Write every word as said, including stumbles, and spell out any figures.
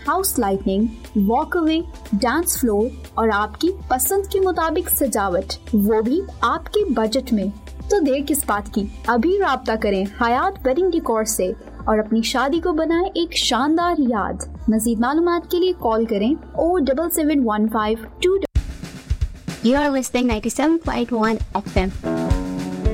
House lightning, वॉकअवे, dance floor और आपकी पसंद के मुताबिक सजावट, वो भी आपके बजट में। तो देर किस बात की, अभी राब्ता करें हयात वेडिंग डेकोर से और अपनी शादी को बनाएं एक शानदार याद। मज़ीद मालूमात के लिए कॉल करें O double seven one five to. You are listening ninety-seven point one F M.